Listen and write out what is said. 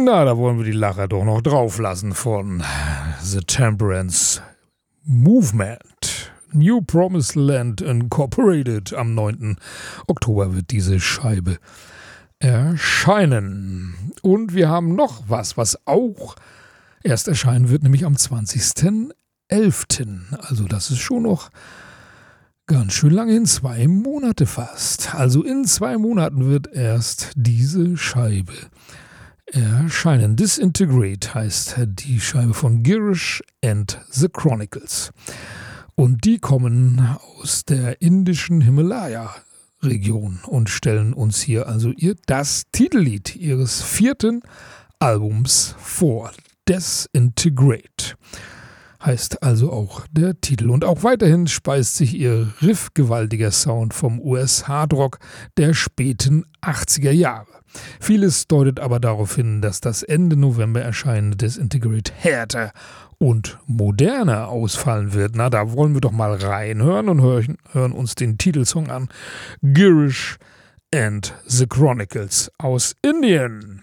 Na, da wollen wir die Lacher doch noch drauflassen von The Temperance Movement. New Promised Land Incorporated. Am 9. Oktober wird diese Scheibe erscheinen. Und wir haben noch was auch erst erscheinen wird, nämlich am 20.11. Also das ist schon noch ganz schön lange, in 2 Monate fast. Also in 2 Monaten wird erst diese Scheibe erscheinen. Disintegrate heißt die Scheibe von Girish and the Chronicles. Und die kommen aus der indischen Himalaya-Region und stellen uns hier also das Titellied ihres 4. Albums vor. Disintegrate heißt also auch der Titel. Und auch weiterhin speist sich ihr riffgewaltiger Sound vom US-Hardrock der späten 80er Jahre. Vieles deutet aber darauf hin, dass das Ende November erscheinende Disintegrate härter und moderner ausfallen wird. Na, da wollen wir doch mal reinhören und hören uns den Titelsong an. Girish and the Chronicles aus Indien.